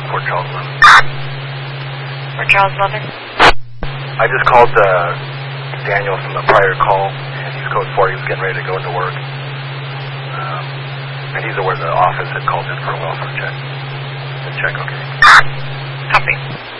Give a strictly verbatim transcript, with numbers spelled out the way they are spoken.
Port Charles eleven. Port Charles eleven? I just called uh, Daniel from the prior call, and he's code four. He was getting ready to go into work. Um, and he's aware the office had called in for a welfare check. The check, okay. Copy.